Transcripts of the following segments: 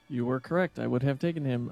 You were correct. I would have taken him.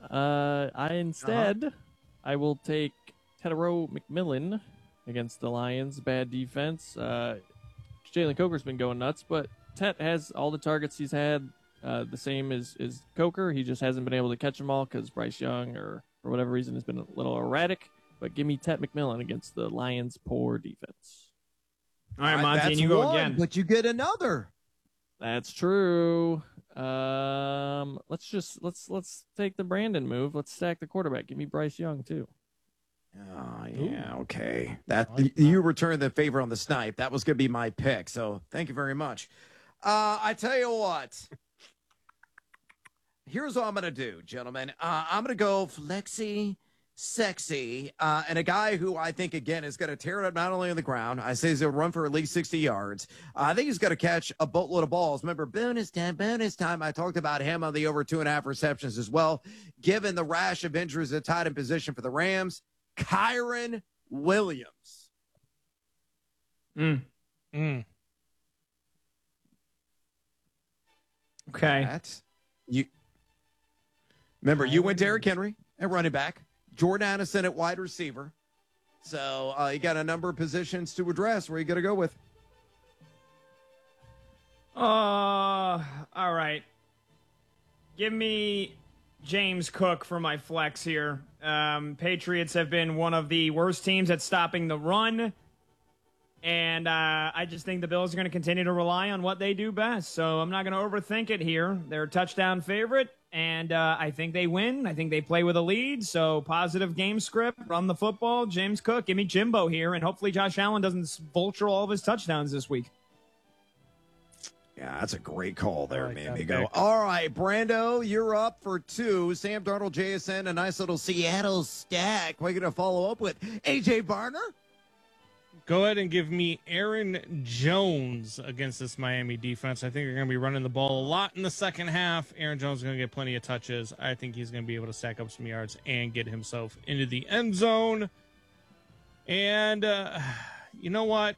I will take Tedero McMillan against the Lions. Bad defense. Jalen Coker's been going nuts, but Tet has all the targets he's had. The same as Coker. He just hasn't been able to catch them all because Bryce Young, or for whatever reason, has been a little erratic. But give me Tet McMillan against the Lions' poor defense. All right, Monty, and you go again. But you get another. That's true. Let's take the Brandon move. Let's stack the quarterback. Give me Bryce Young too. Oh, yeah, okay. You returned the favor on the snipe. That was going to be my pick, so thank you very much. I tell you what. Here's what I'm going to do, gentlemen. I'm going to go flexy, sexy, and a guy who I think, again, is going to tear it up not only on the ground. I say he's going to run for at least 60 yards. I think he's going to catch a boatload of balls. Remember, bonus time. I talked about him on the over 2.5 receptions as well. Given the rash of injuries at tight end position for the Rams, Kyren Williams. Okay. You remember you went Derrick Henry at running back, Jordan Addison at wide receiver. So you got a number of positions to address. Where are you going to go with? All right. Give me James Cook for my flex here. Patriots have been one of the worst teams at stopping the run. And I just think the Bills are going to continue to rely on what they do best. So I'm not going to overthink it here. They're a touchdown favorite, and I think they win. I think they play with a lead. So positive game script, run the football. James Cook, give me Jimbo here, and hopefully Josh Allen doesn't vulture all of his touchdowns this week. Yeah, that's a great call there, amigo. All right, Brando, you're up for 2. Sam Darnold, JSN, a nice little Seattle stack. We're going to follow up with A.J. Barner. Go ahead and give me Aaron Jones against this Miami defense. I think they're going to be running the ball a lot in the second half. Aaron Jones is going to get plenty of touches. I think he's going to be able to stack up some yards and get himself into the end zone. And you know what?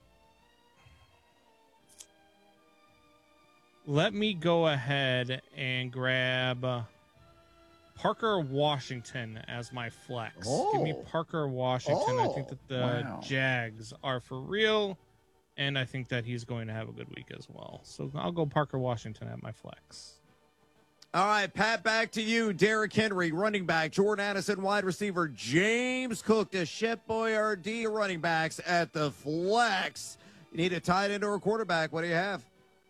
Let me go ahead and grab Parker Washington as my flex. Give me Parker Washington. I think that the Jags are for real, and I think that he's going to have a good week as well. So I'll go Parker Washington at my flex. All right, Pat, back to you. Derrick Henry, running back. Jordan Addison, wide receiver. James Cook, the Shep Boyardee running backs at the flex. You need a tight end or a quarterback. What do you have?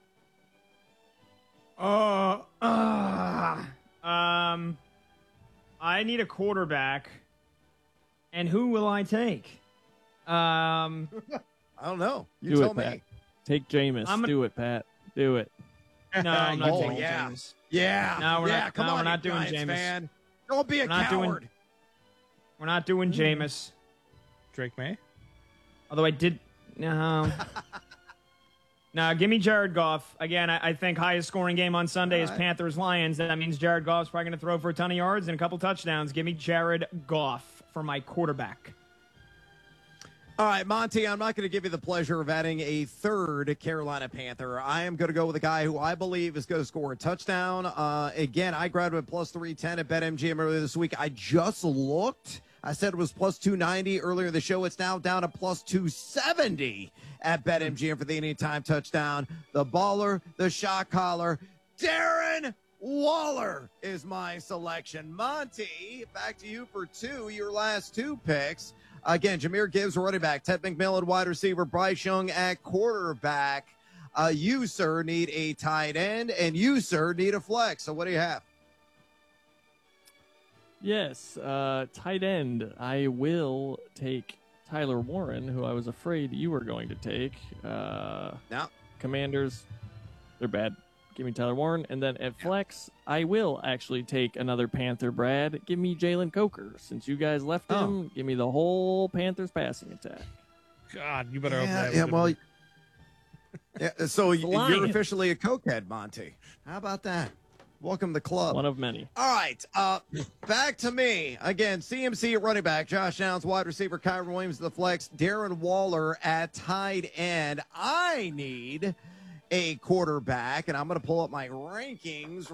I need a quarterback, and who will I take? I don't know. You tell me. Pat. Take Jameis. Do it, Pat. Do it. No, I'm not taking Jameis. Yeah. No, we're not. Come on, we're not doing Giants Jameis. Fan. Don't be a coward. We're not doing Jameis. Drake May? Although I did. No. No, give me Jared Goff. Again, I think highest scoring game on Sunday is Panthers-Lions. That means Jared Goff's probably going to throw for a ton of yards and a couple touchdowns. Give me Jared Goff for my quarterback. All right, Monty, I'm not going to give you the pleasure of adding a third Carolina Panther. I am going to go with a guy who I believe is going to score a touchdown. Again, I grabbed him at plus 310 at BetMGM earlier this week. I just looked. I said it was plus 290 earlier in the show. It's now down to plus 270 at BetMGM for the anytime touchdown. The baller, the shot caller, Darren Waller is my selection. Monty, back to you for 2, your last 2 picks. Again, Jahmyr Gibbs, running back. Ted McMillan, wide receiver. Bryce Young at quarterback. You, sir, need a tight end, and you, sir, need a flex. So what do you have? Yes, tight end. I will take Tyler Warren, who I was afraid you were going to take. No. Commanders, they're bad. Give me Tyler Warren. And then at flex, I will actually take another Panther, Brad. Give me Jalen Coker. Since you guys left him, give me the whole Panthers passing attack. God, you better open that. Yeah, well, so you're officially a cokehead, Monty. How about that? Welcome to the club. One of many. All right, back to me. Again, CMC at running back, Josh Downs, wide receiver, Kyren Williams, the flex, Darren Waller at tight end. I need a quarterback, and I'm going to pull up my rankings